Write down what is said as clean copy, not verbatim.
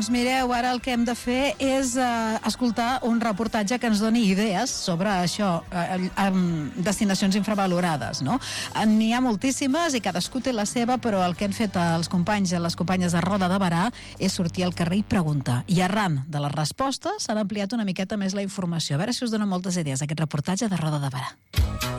Mireu, ara el que hem de fer és escoltar un reportatge que ens doni idees sobre això, destinacions infravalorades, no? N'hi ha moltíssimes i cadascú té la seva, però el que han fet els companys i les companyes de Roda de Berà és sortir al carrer i preguntar. I arran de les respostes s'han ampliat una miqueta més la informació. A veure si us dona moltes idees aquest reportatge de Roda de Berà.